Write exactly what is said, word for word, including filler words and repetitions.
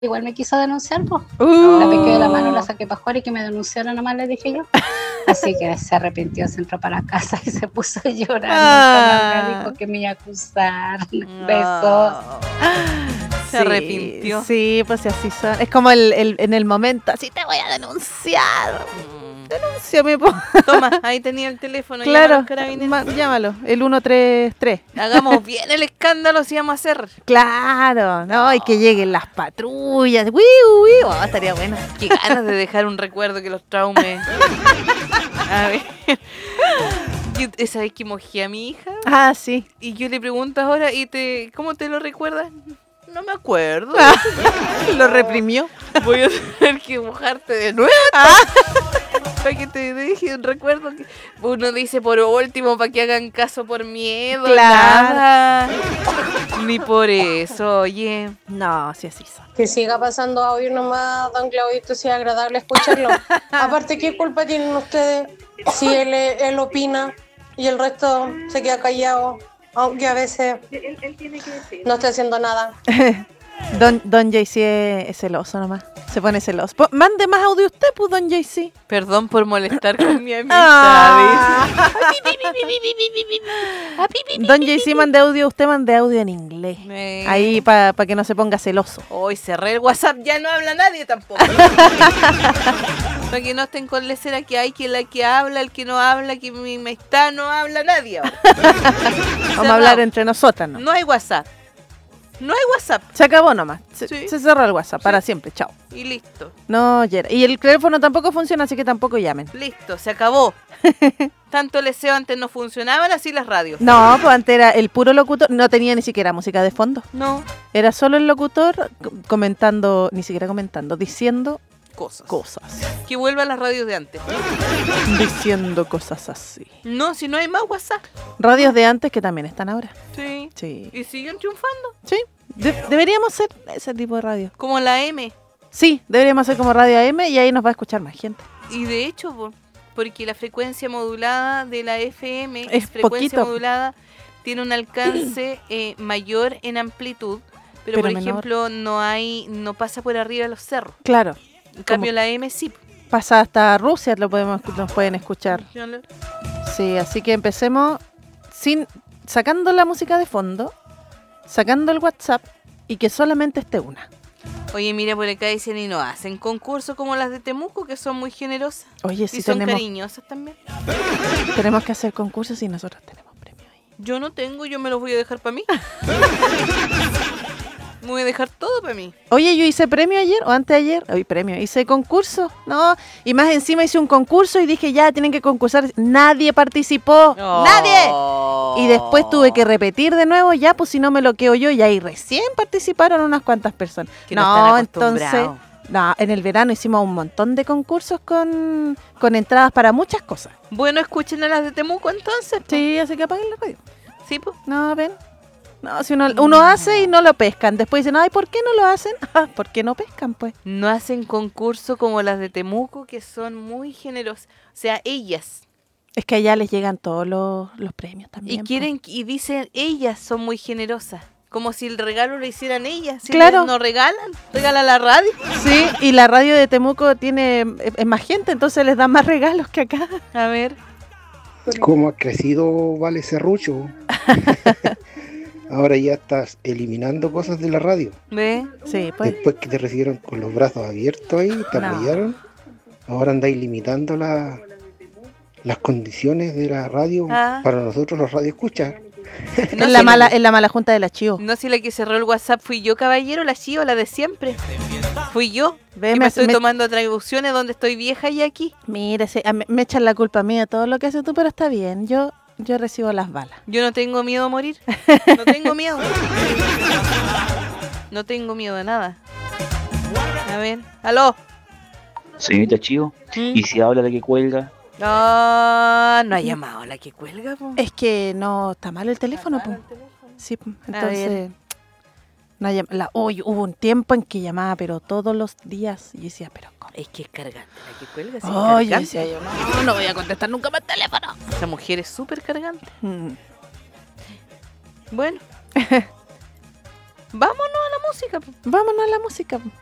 igual me quiso denunciar, pues. Uh. La pesqué de la mano, la saqué para afuera y que me denunciaron nomás, le dije yo. Así que se arrepintió, se entró para la casa y se puso a llorar. Ah. Nunca más me dijo que me iba a acusar. No. Besos. Se sí, arrepintió. Sí, pues así son. Es como el, el, en el momento, así te voy a denunciar. Mm. Denúnciame, po. Toma, ahí tenía el teléfono. Claro, ma, llámalo, el ciento treinta y tres. Hagamos bien el escándalo si vamos a hacer. Claro, no, y que lleguen las patrullas. Uy, uy, oh, estaría bueno. Qué ganas de dejar un recuerdo que los traume. A ver. ¿Esa vez que mojé a mi hija? Ah, sí. Y yo le pregunto ahora, ¿y te cómo te lo recuerdas? No me acuerdo. Ah, lo reprimió. Voy a tener que mojarte de nuevo. Ah. Para que te deje un recuerdo. Que uno dice por último, para que hagan caso por miedo. Claro. Nada. Ni por eso, oye. No, sí, así son. Que siga pasando audio nomás, don Claudito, si es agradable escucharlo. Aparte, ¿qué culpa tienen ustedes si él, él opina y el resto se queda callado? Aunque a veces él, él tiene que decir. No está haciendo nada. Don, don Jaycee es, es celoso nomás. Se pone celoso. Po, mande más audio usted, pues, don Jaycee. Perdón por molestar con mi amistad. Ah. Don Jaycee, mande audio. Usted mande audio en inglés. Eh. Ahí para pa que no se ponga celoso. Hoy cerré el WhatsApp. Ya no habla nadie tampoco. Para que no estén con lecera que hay que la que habla, el que no habla, que mi amistad no habla nadie ahora. Vamos a hablar entre nosotras, ¿no? No hay WhatsApp. No hay WhatsApp. Se acabó nomás. Se, sí. se cerró el WhatsApp sí. Para siempre. Chao. Y listo. No, Yera. Y el teléfono tampoco funciona, así que tampoco llamen. Listo, se acabó. Tanto el deseo antes no funcionaban, así las radios. No, pues antes era el puro locutor. No tenía ni siquiera música de fondo. No. Era solo el locutor comentando, ni siquiera comentando, diciendo cosas. Cosas. Que vuelva a las radios de antes. Diciendo cosas así. No, si no hay más WhatsApp. Radios de antes que también están ahora. Sí. Sí. Y siguen triunfando. Sí. De- deberíamos ser ese tipo de radio. Como la M. Sí, deberíamos ser como Radio A M y ahí nos va a escuchar más gente. Y de hecho, por, porque la frecuencia modulada de la F M es frecuencia poquito. modulada, tiene un alcance eh, mayor en amplitud, pero, Pero por menor. ejemplo no hay, no pasa por arriba de los cerros. Claro. En cambio la M sí. Pasa hasta Rusia, lo podemos, nos pueden escuchar. Sí, así que empecemos sin sacando la música de fondo, sacando el WhatsApp y que solamente esté una. Oye, mira, por acá dicen y no hacen concursos como las de Temuco, que son muy generosas. Oye, sí y son tenemos, cariñosas también. Tenemos que hacer concursos y nosotros tenemos premios ahí. Yo no tengo, yo me los voy a dejar para mí. Me voy a dejar todo para mí. Oye, yo hice premio ayer o antes de ayer. Hoy premio, hice concurso. No, y más encima hice un concurso y dije ya, tienen que concursar. Nadie participó. Oh. ¡Nadie! Y después tuve que repetir de nuevo, ya, pues si no me lo quedo yo. Y ahí recién participaron unas cuantas personas. Que no, no entonces, no, en el verano hicimos un montón de concursos con, con entradas para muchas cosas. Bueno, escuchen a las de Temuco entonces. Sí, así que apaguen la radio. Sí, pues. No, ven. No, si uno, uno hace y no lo pescan. Después dicen, ay, ¿por qué no lo hacen? ¿Por qué no pescan, pues? No hacen concurso como las de Temuco, que son muy generosas. O sea, ellas. Es que allá les llegan todos los, los premios también. Y quieren po. Y dicen, ellas son muy generosas. Como si el regalo lo hicieran ellas. Si claro. No regalan, regala la radio. Sí, y la radio de Temuco tiene es más gente, entonces les dan más regalos que acá. A ver. ¿Cómo ha crecido Vale Serrucho? Ahora ya estás eliminando cosas de la radio. ¿Ve? Sí, pues. Después que te recibieron con los brazos abiertos ahí, te no. apoyaron. Ahora andáis limitando la, las condiciones de la radio ah. para nosotros los radioescuchas. No, en, la mala, en la mala junta de la Chío. No, si la que cerró el WhatsApp fui yo, caballero, la Chío, la de siempre. Fui yo. Ve, me, me estoy me, tomando atribuciones donde estoy vieja y aquí. Mire, se, me, me echan la culpa a mí de todo lo que haces tú, pero está bien. Yo yo recibo las balas. Yo no tengo miedo a morir. No tengo miedo. No tengo miedo de nada. A ver, aló. Señorita Chío, ¿Mm? ¿Y si habla la que cuelga? No, no ha llamado la que cuelga, po. Es que no está mal el teléfono, po. Sí, entonces no ha la, oh, hubo un tiempo en que llamaba, pero todos los días y decía, pero ¿cómo? Es que es cargante la que cuelga. Sí, oh, yo decía yo, no, no voy a contestar nunca más teléfono. Esa mujer es súper cargante. Mm. Bueno. Vámonos a la música, po. Vámonos a la música, po.